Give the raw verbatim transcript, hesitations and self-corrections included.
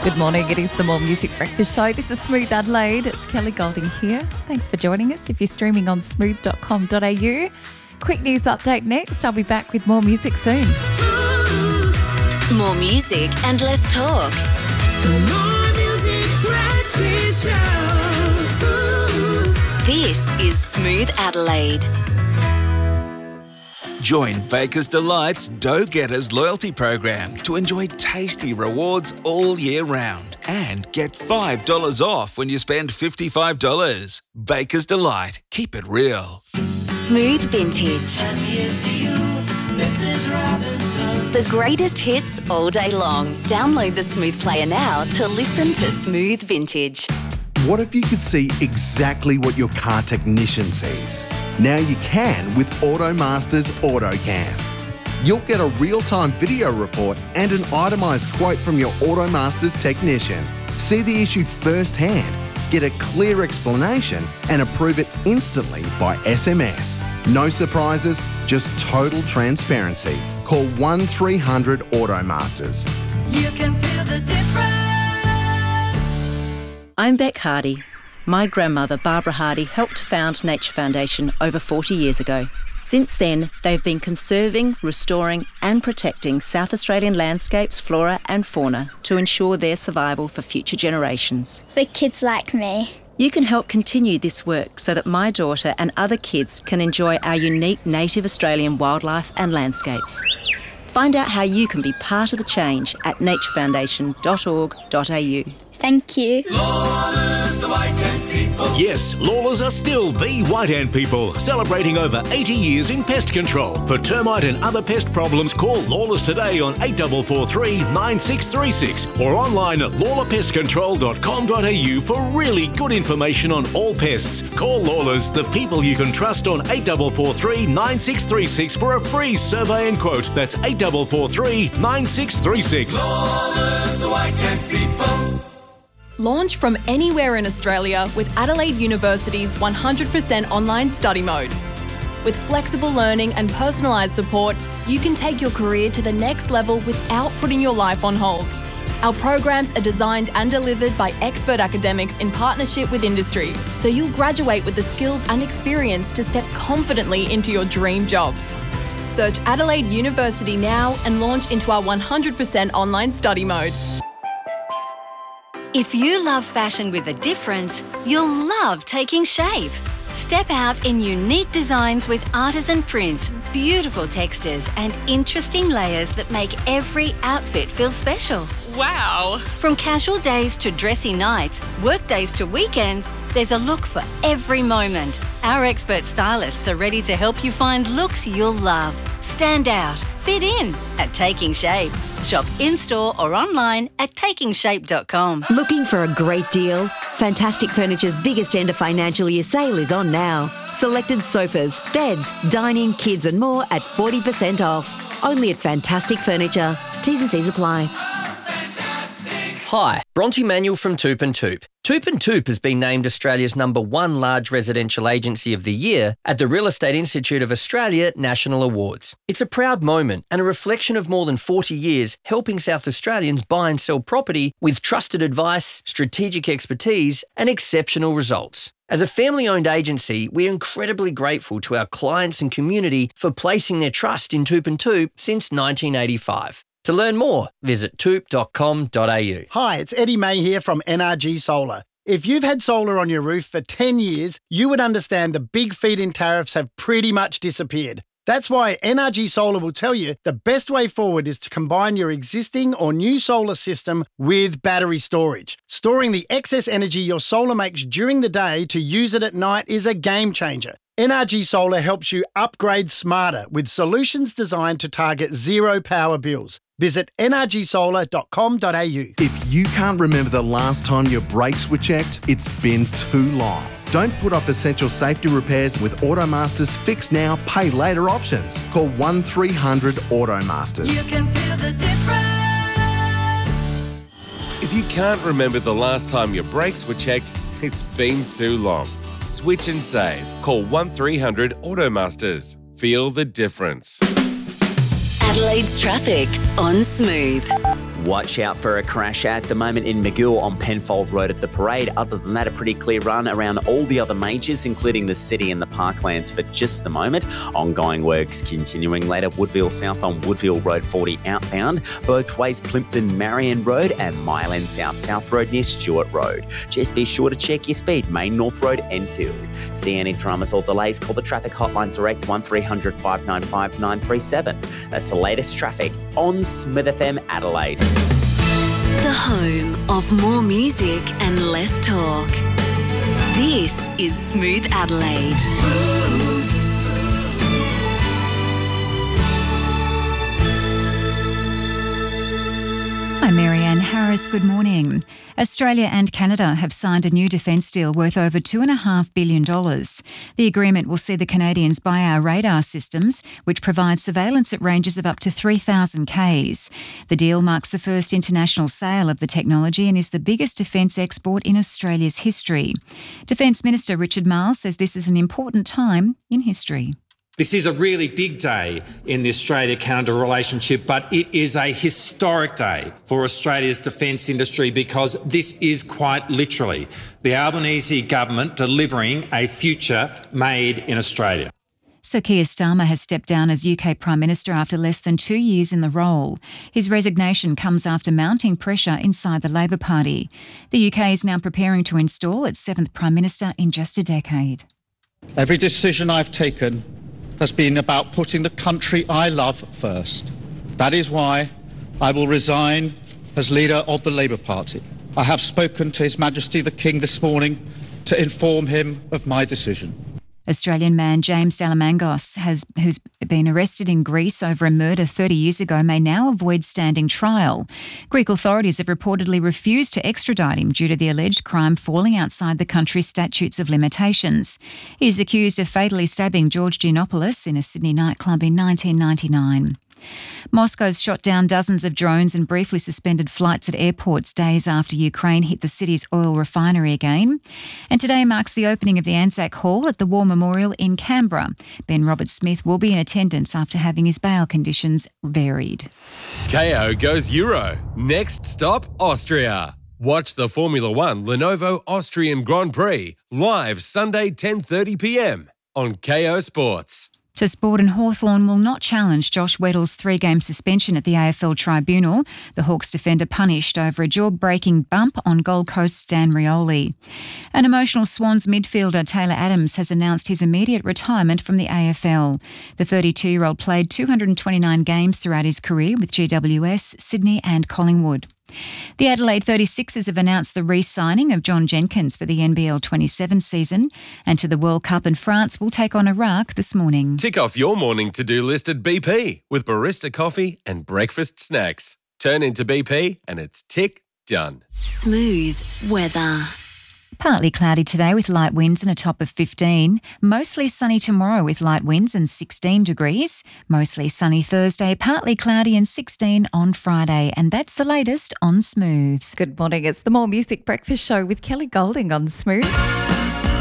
Good morning, it is the More Music Breakfast Show. This is Smooth Adelaide. It's Kelly Golding here. Thanks for joining us. If you're streaming on smooth dot com dot a u. Quick news update next. I'll be back with more music soon. More music and less talk. More Music Breakfast Show. This is Smooth Adelaide. Join Baker's Delight's Dough Getters loyalty program to enjoy tasty rewards all year round and get five dollars off when you spend fifty-five dollars. Baker's Delight. Keep it real. Smooth Vintage. And here's to you, Missus Robinson. The greatest hits all day long. Download the Smooth Player now to listen to Smooth Vintage. What if you could see exactly what your car technician sees? Now you can with AutoMaster's AutoCam. You'll get a real-time video report and an itemised quote from your AutoMaster's technician. See the issue firsthand, get a clear explanation and approve it instantly by S M S. No surprises, just total transparency. Call one three hundred AutoMasters. You can feel the difference. I'm Beck Hardy. My grandmother, Barbara Hardy, helped found Nature Foundation over forty years ago. Since then, they've been conserving, restoring and protecting South Australian landscapes, flora and fauna to ensure their survival for future generations. For kids like me. You can help continue this work so that my daughter and other kids can enjoy our unique native Australian wildlife and landscapes. Find out how you can be part of the change at nature foundation dot org dot a u. Thank you. Lawless, the white ant people. Yes, Lawlers are still the white ant people, celebrating over eighty years in pest control. For termite and other pest problems, call Lawlers today on eight four four three, nine six three six or online at lawler pest control dot com dot a u for really good information on all pests. Call Lawlers, the people you can trust, on eight four four three, nine six three six for a free survey and quote. That's eight four four three, nine six three six. Lawless, the white ant people. Launch from anywhere in Australia with Adelaide University's one hundred percent online study mode. With flexible learning and personalised support, you can take your career to the next level without putting your life on hold. Our programs are designed and delivered by expert academics in partnership with industry, so you'll graduate with the skills and experience to step confidently into your dream job. Search Adelaide University now and launch into our one hundred percent online study mode. If you love fashion with a difference, you'll love Taking Shape. Step out in unique designs with artisan prints, beautiful textures and interesting layers that make every outfit feel special. Wow! From casual days to dressy nights, work days to weekends, there's a look for every moment. Our expert stylists are ready to help you find looks you'll love. Stand out, fit in at Taking Shape. Shop in-store or online at taking shape dot com. Looking for a great deal? Fantastic Furniture's biggest end of financial year sale is on now. Selected sofas, beds, dining, kids and more at forty percent off. Only at Fantastic Furniture. T's and C's apply. Hi, Bronte Manuel from Toop and Toop. Toop and Toop has been named Australia's number one large residential agency of the year at the Real Estate Institute of Australia National Awards. It's a proud moment and a reflection of more than forty years helping South Australians buy and sell property with trusted advice, strategic expertise and exceptional results. As a family-owned agency, we're incredibly grateful to our clients and community for placing their trust in Toop and Toop since nineteen eighty-five. To learn more, visit toop dot com dot a u. Hi, it's Eddie May here from N R G Solar. If you've had solar on your roof for ten years, you would understand the big feed-in tariffs have pretty much disappeared. That's why N R G Solar will tell you the best way forward is to combine your existing or new solar system with battery storage. Storing the excess energy your solar makes during the day to use it at night is a game changer. N R G Solar helps you upgrade smarter with solutions designed to target zero power bills. Visit n r g solar dot com dot a u. If you can't remember the last time your brakes were checked, it's been too long. Don't put off essential safety repairs with AutoMaster's Fix Now, Pay Later options. Call one three hundred AutoMasters. You can feel the difference. If you can't remember the last time your brakes were checked, it's been too long. Switch and save. Call one three hundred AutoMasters. Feel the difference. Adelaide's traffic on Smooth. Watch out for a crash at the moment in Magill on Penfold Road at the Parade. Other than that, a pretty clear run around all the other majors, including the city and the parklands for just the moment. Ongoing works continuing later. Woodville South on Woodville Road forty outbound. Both ways Plimpton Marion Road and Mile End South South Road near Stewart Road. Just be sure to check your speed. Main North Road, Enfield. See any dramas or delays, call the traffic hotline direct one three hundred five nine five nine three seven. That's the latest traffic on Smith F M Adelaide. The home of more music and less talk. This is Smooth Adelaide. Smooth. I'm Marianne Harris. Good morning. Australia and Canada have signed a new defence deal worth over two point five billion dollars. The agreement will see the Canadians buy our radar systems, which provide surveillance at ranges of up to three thousand kays. The deal marks the first international sale of the technology and is the biggest defence export in Australia's history. Defence Minister Richard Marles says this is an important time in history. This is a really big day in the Australia-Canada relationship, but it is a historic day for Australia's defence industry because this is quite literally the Albanese government delivering a future made in Australia. Sir Keir Starmer has stepped down as U K Prime Minister after less than two years in the role. His resignation comes after mounting pressure inside the Labor Party. The U K is now preparing to install its seventh Prime Minister in just a decade. Every decision I've taken has been about putting the country I love first. That is why I will resign as leader of the Labour Party. I have spoken to His Majesty the King this morning to inform him of my decision. Australian man James Dalamangos, has, who's been arrested in Greece over a murder thirty years ago, may now avoid standing trial. Greek authorities have reportedly refused to extradite him due to the alleged crime falling outside the country's statutes of limitations. He is accused of fatally stabbing George Giannopoulos in a Sydney nightclub in nineteen ninety-nine. Moscow's shot down dozens of drones and briefly suspended flights at airports days after Ukraine hit the city's oil refinery again. And today marks the opening of the Anzac Hall at the War Memorial in Canberra. Ben Roberts-Smith will be in attendance after having his bail conditions varied. K O goes Euro. Next stop, Austria. Watch the Formula One Lenovo Austrian Grand Prix live Sunday ten thirty p m on K O Sports. To sport, and Hawthorn will not challenge Josh Weddle's three-game suspension at the A F L Tribunal. The Hawks defender punished over a jaw-breaking bump on Gold Coast's Dan Rioli. An emotional Swans midfielder Taylor Adams has announced his immediate retirement from the A F L. The thirty-two-year-old played two hundred twenty-nine games throughout his career with G W S, Sydney and Collingwood. The Adelaide thirty-sixers have announced the re-signing of John Jenkins for the N B L twenty-seven season, and to the World Cup in France will take on Iraq this morning. Tick off your morning to-do list at B P with barista coffee and breakfast snacks. Turn into B P and it's tick done. Smooth weather. Partly cloudy today with light winds and a top of fifteen. Mostly sunny tomorrow with light winds and sixteen degrees. Mostly sunny Thursday, partly cloudy and sixteen on Friday. And that's the latest on Smooth. Good morning. It's the More Music Breakfast Show with Kelly Golding on Smooth.